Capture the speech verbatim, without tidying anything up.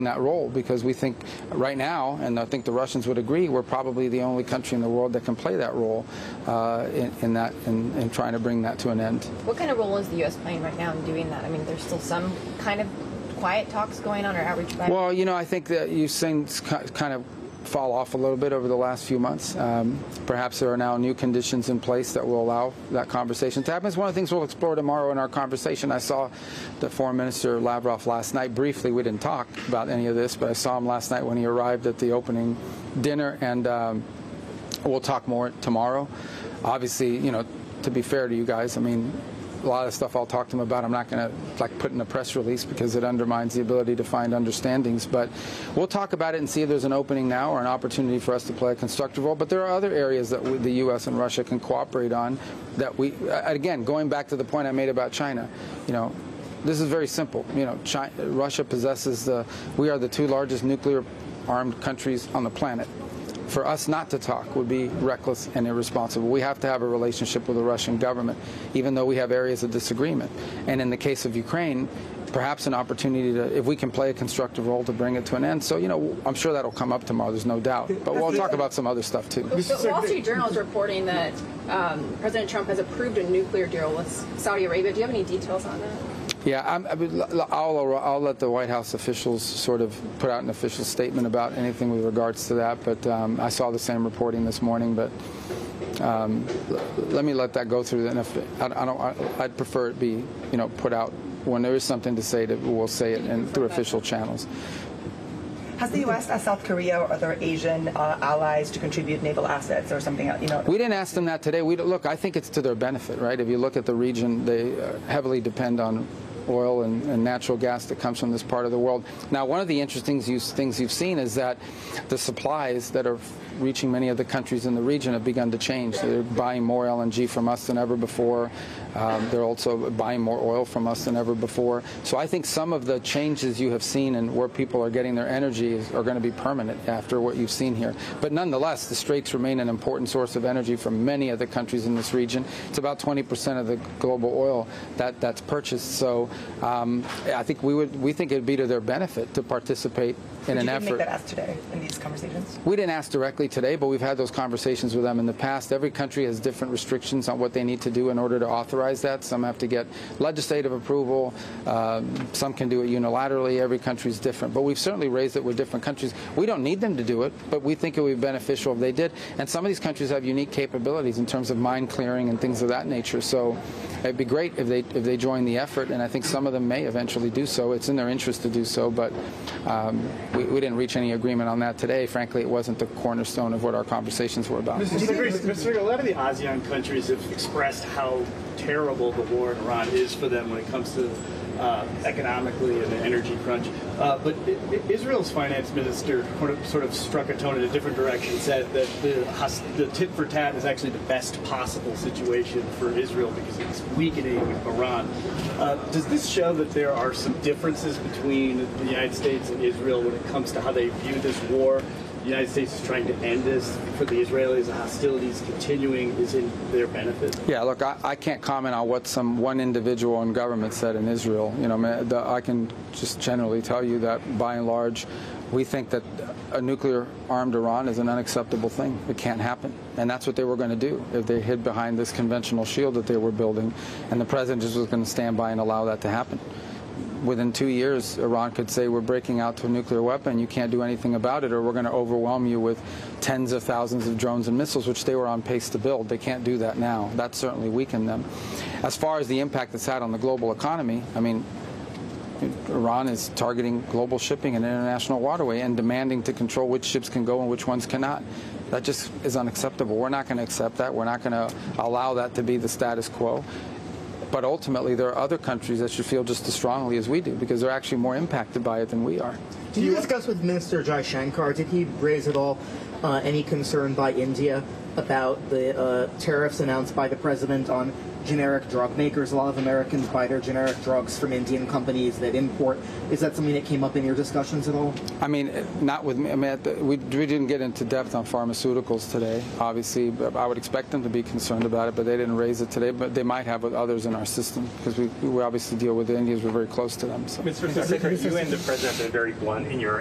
that role, because we think right now, and I think the Russians would agree, we're probably the only country in the world that can play that role uh, in, in that in, in trying to bring that to an end. What kind of role is the U S playing right now in doing that? I mean, there's still some kind of quiet talks going on or outreach. Well, you know, I think that you've seen kind of fall off a little bit over the last few months. Um, perhaps there are now new conditions in place that will allow that conversation to happen. It's one of the things we'll explore tomorrow in our conversation. I saw the Foreign Minister Lavrov last night briefly. We didn't talk about any of this, but I saw him last night when he arrived at the opening dinner, and um, we'll talk more tomorrow. Obviously, you know, to be fair to you guys, I mean, a lot of stuff I'll talk to him about, I'm not going to like put in a press release because it undermines the ability to find understandings. But we'll talk about it and see if there's an opening now or an opportunity for us to play a constructive role. But there are other areas that we, the U S and Russia can cooperate on that we, again, going back to the point I made about China, you know, this is very simple. You know, China, Russia possesses the, we are the two largest nuclear armed countries on the planet. For us not to talk would be reckless and irresponsible. We have to have a relationship with the Russian government, even though we have areas of disagreement. And in the case of Ukraine, perhaps an opportunity to, if we can play a constructive role, to bring it to an end. So, you know, I'm sure that'll come up tomorrow, there's no doubt. But we'll talk about some other stuff, too. The Wall Street Journal is reporting that um, President Trump has approved a nuclear deal with Saudi Arabia. Do you have any details on that? Yeah, I'm, I mean, I'll, I'll let the White House officials sort of put out an official statement about anything with regards to that. But um, I saw the same reporting this morning. But um, let me let that go through. And if I, I don't, I, I'd prefer it be, you know, put out when there is something to say. That we'll say it in, through official channels. Has the U S asked South Korea or other Asian uh, allies to contribute naval assets or something else? You know, we didn't ask them that today. We look. I think it's to their benefit, right? If you look at the region, they uh, heavily depend on oil and, and natural gas that comes from this part of the world. Now, one of the interesting things you've seen is that the supplies that are reaching many of the countries in the region have begun to change. They're buying more L N G from us than ever before. Um, they're also buying more oil from us than ever before. So I think some of the changes you have seen and where people are getting their energy is, are going to be permanent after what you've seen here. But nonetheless, the Straits remain an important source of energy for many of the countries in this region. It's about twenty percent of the global oil that, that's purchased. So um, I think we would we think it would be to their benefit to participate in an effort. Did you make that ask today in these conversations? We didn't ask directly today, but we've had those conversations with them in the past. Every country has different restrictions on what they need to do in order to authorize that. Some have to get legislative approval. Um, some can do it unilaterally. Every country is different. But we've certainly raised it with different countries. We don't need them to do it, but we think it would be beneficial if they did. And some of these countries have unique capabilities in terms of mine clearing and things of that nature. So it'd be great if they if they join the effort, and I think some of them may eventually do so. It's in their interest to do so, but um, we, we didn't reach any agreement on that today. Frankly, it wasn't the cornerstone of what our conversations were about. Mister Secretary, a lot of the ASEAN countries have expressed how terrible the war in Iran is for them when it comes to uh, economically and the energy crunch. Uh, but it, it, Israel's finance minister sort of, sort of struck a tone in a different direction, said that the, the tit for tat is actually the best possible situation for Israel because it's weakening Iran. Uh, does this show that there are some differences between the United States and Israel when it comes to how they view this war? The United States is trying to end this. For the Israelis, the hostilities continuing is in their benefit. Yeah, look, I, I can't comment on what some one individual in government said in Israel. You know, the, I can just generally tell you that, by and large, we think that a nuclear-armed Iran is an unacceptable thing. It can't happen. And that's what they were going to do if they hid behind this conventional shield that they were building. And the president just was going to stand by and allow that to happen. Within two years, Iran could say, we're breaking out to a nuclear weapon, you can't do anything about it, or we're going to overwhelm you with tens of thousands of drones and missiles, which they were on pace to build. They can't do that now. That certainly weakened them. As far as the impact it's had on the global economy, I mean, Iran is targeting global shipping and international waterway and demanding to control which ships can go and which ones cannot. That just is unacceptable. We're not going to accept that. We're not going to allow that to be the status quo. But ultimately, there are other countries that should feel just as strongly as we do, because they're actually more impacted by it than we are. Did you discuss with Minister Jaishankar, did he raise at all uh, any concern by India about the uh, tariffs announced by the president on generic drug makers? A lot of Americans buy their generic drugs from Indian companies that import. Is that something that came up in your discussions at all? I mean, not with me. I mean, we, we didn't get into depth on pharmaceuticals today, obviously. But I would expect them to be concerned about it, but they didn't raise it today. But they might have with others in our system, because we, we obviously deal with the Indians. We're very close to them. So. Mister Secretary, you and the President have been very blunt in your